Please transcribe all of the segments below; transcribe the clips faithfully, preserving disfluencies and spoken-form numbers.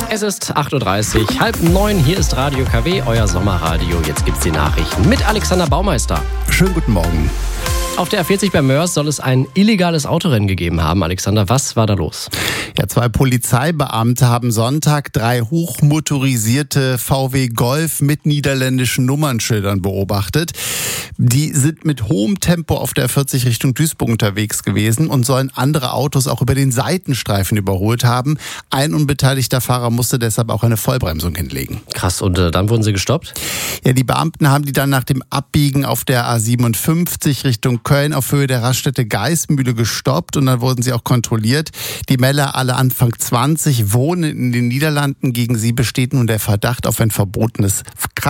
Es ist acht Uhr dreißig, halb neun, hier ist Radio K W, euer Sommerradio. Jetzt gibt's die Nachrichten mit Alexander Baumeister. Schönen guten Morgen. Auf der A vierzig bei Mörs soll es ein illegales Autorennen gegeben haben. Alexander, was war da los? Ja, zwei Polizeibeamte haben Sonntag drei hochmotorisierte V W Golf mit niederländischen Nummernschildern beobachtet. Die sind mit hohem Tempo auf der A vierzig Richtung Duisburg unterwegs gewesen und sollen andere Autos auch über den Seitenstreifen überholt haben. Ein unbeteiligter Fahrer musste deshalb auch eine Vollbremsung hinlegen. Krass, und äh, dann wurden sie gestoppt? Ja, die Beamten haben die dann nach dem Abbiegen auf der A siebenundfünfzig Richtung Köln auf Höhe der Raststätte Geismühle gestoppt und dann wurden sie auch kontrolliert. Die Männer, alle Anfang zwanzig, wohnen in den Niederlanden. Gegen sie besteht nun der Verdacht auf ein verbotenes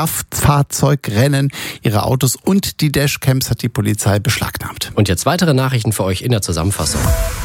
Kraftfahrzeugrennen. Ihre Autos und die Dashcams hat die Polizei beschlagnahmt. Und jetzt weitere Nachrichten für euch in der Zusammenfassung.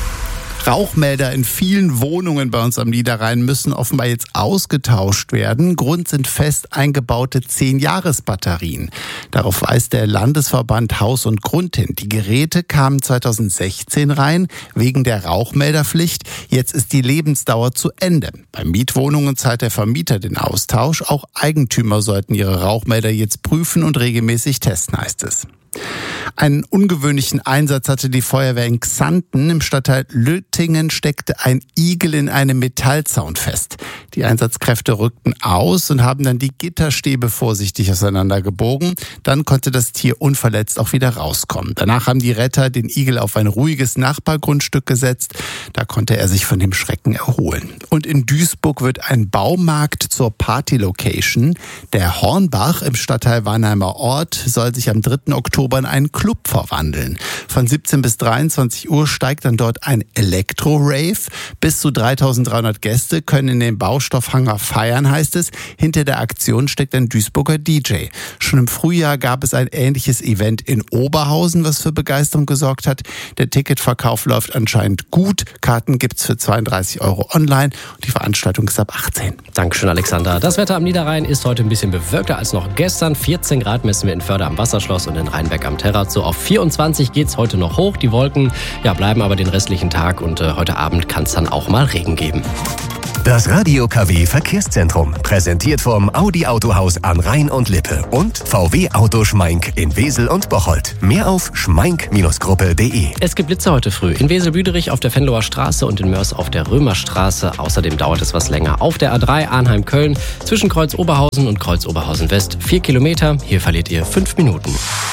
Rauchmelder in vielen Wohnungen bei uns am Niederrhein müssen offenbar jetzt ausgetauscht werden. Grund sind fest eingebaute zehn-Jahres-Batterien. Darauf weist der Landesverband Haus und Grund hin. Die Geräte kamen zweitausendsechzehn rein, wegen der Rauchmelderpflicht. Jetzt ist die Lebensdauer zu Ende. Bei Mietwohnungen zahlt der Vermieter den Austausch. Auch Eigentümer sollten ihre Rauchmelder jetzt prüfen und regelmäßig testen, heißt es. Einen ungewöhnlichen Einsatz hatte die Feuerwehr in Xanten. Im Stadtteil Lüttingen steckte ein Igel in einem Metallzaun fest. Die Einsatzkräfte rückten aus und haben dann die Gitterstäbe vorsichtig auseinandergebogen. Dann konnte das Tier unverletzt auch wieder rauskommen. Danach haben die Retter den Igel auf ein ruhiges Nachbargrundstück gesetzt. Da konnte er sich von dem Schrecken erholen. Und in Duisburg wird ein Baumarkt zur Party-Location. Der Hornbach im Stadtteil Wannheimer Ort soll sich am dritten Oktober in einen Club verwandeln. Von siebzehn bis dreiundzwanzig Uhr steigt dann dort ein Elektro-Rave. Bis zu dreitausenddreihundert Gäste können in den Baustoffhanger feiern, heißt es. Hinter der Aktion steckt ein Duisburger D J. Schon im Frühjahr gab es ein ähnliches Event in Oberhausen, was für Begeisterung gesorgt hat. Der Ticketverkauf läuft anscheinend gut. Karten gibt's für zweiunddreißig Euro online und die Veranstaltung ist ab achtzehn. Dankeschön, Alexander. Das Wetter am Niederrhein ist heute ein bisschen bewölkter als noch gestern. vierzehn Grad messen wir in Förde am Wasserschloss und in Rheinberg am Terrazzo. Auf vierundzwanzig geht's heute noch hoch. Die Wolken ja, bleiben aber den restlichen Tag und äh, heute Abend kann es dann auch mal Regen geben. Das Radio K W Verkehrszentrum, präsentiert vom Audi Autohaus an Rhein und Lippe und V W Auto Schmeink in Wesel und Bocholt. Mehr auf schmeink Gruppe punkt de. Es gibt Blitze heute früh in Wesel-Büderich auf der Venloer Straße und in Mörs auf der Römerstraße. Außerdem dauert es was länger auf der A drei Arnheim-Köln zwischen Kreuz Oberhausen und Kreuz Oberhausen West. Vier Kilometer, hier verliert ihr fünf Minuten.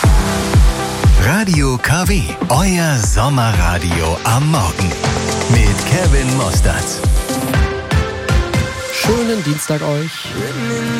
Radio K W, euer Sommerradio am Morgen mit Kevin Mostert. Schönen Dienstag euch.